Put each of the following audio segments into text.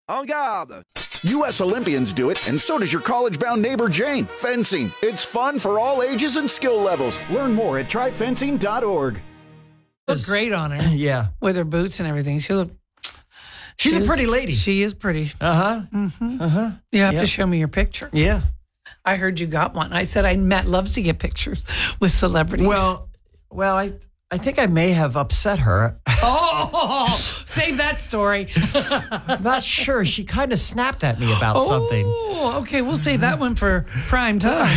En garde! U.S. Olympians do it, and so does your college-bound neighbor Jane. Fencing. It's fun for all ages and skill levels. Learn more at tryfencing.org. Look great on her. Yeah. With her boots and everything. She's a pretty lady. She is pretty. Uh-huh. Mm-hmm. Uh-huh. You have to show me your picture. Yeah. I heard you got one. I said Matt loves to get pictures with celebrities. Well, I think I may have upset her. Oh, save that story. I'm not sure. She kind of snapped at me about something. Oh, okay. We'll save that one for prime time.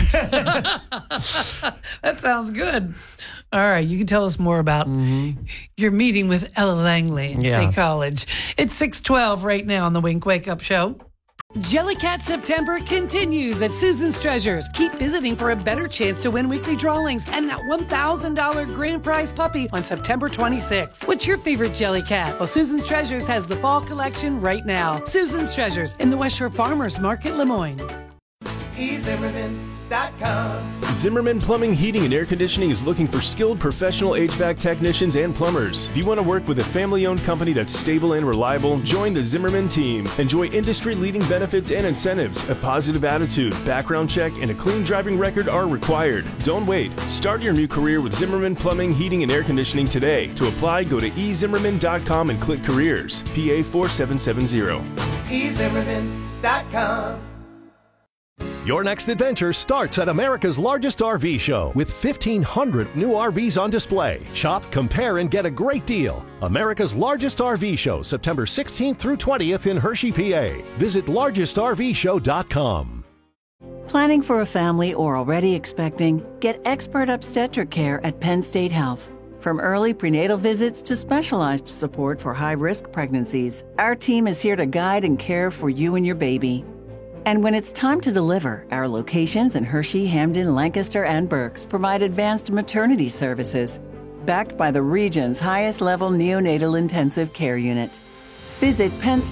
That sounds good. All right. You can tell us more about your meeting with Ella Langley in State College. It's 6:12 right now on the Wink Wake Up Show. Jellycat September continues at Susan's Treasures. Keep visiting for a better chance to win weekly drawings and that $1,000 grand prize puppy on September 26th. What's your favorite Jellycat? Well, Susan's Treasures has the fall collection right now. Susan's Treasures in the West Shore Farmers Market, Lemoyne. EZimmerman.com. Zimmerman Plumbing, Heating, and Air Conditioning is looking for skilled professional HVAC technicians and plumbers. If you want to work with a family-owned company that's stable and reliable, join the Zimmerman team. Enjoy industry-leading benefits and incentives. A positive attitude, background check, and a clean driving record are required. Don't wait. Start your new career with Zimmerman Plumbing, Heating, and Air Conditioning today. To apply, go to ezimmerman.com and click Careers. PA 4770. EZimmerman.com. Your next adventure starts at America's largest RV show with 1,500 new RVs on display. Shop, compare, and get a great deal. America's largest RV show, September 16th through 20th in Hershey, PA. Visit largestrvshow.com. Planning for a family or already expecting? Get expert obstetric care at Penn State Health. From early prenatal visits to specialized support for high-risk pregnancies, our team is here to guide and care for you and your baby. And when it's time to deliver, our locations in Hershey, Hamden, Lancaster, and Berks provide advanced maternity services, backed by the region's highest-level neonatal intensive care unit. Visit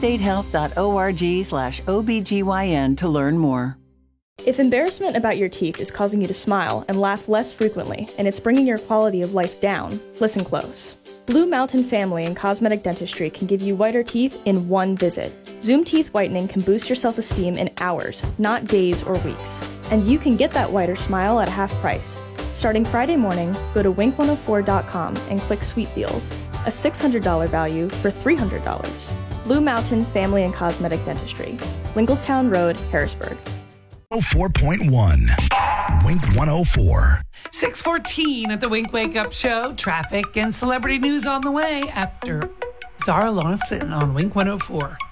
pennstatehealth.org/OBGYN to learn more. If embarrassment about your teeth is causing you to smile and laugh less frequently, and it's bringing your quality of life down, listen close. Blue Mountain Family and Cosmetic Dentistry can give you whiter teeth in one visit. Zoom Teeth Whitening can boost your self-esteem in hours, not days or weeks. And you can get that whiter smile at half price. Starting Friday morning, go to wink104.com and click Sweet Deals, a $600 value for $300. Blue Mountain Family and Cosmetic Dentistry, Winkelstown Road, Harrisburg. 4.1 Wink 104. 6:14 at the Wink Wake Up Show. Traffic and celebrity news on the way after Zara Lawson on Wink 104.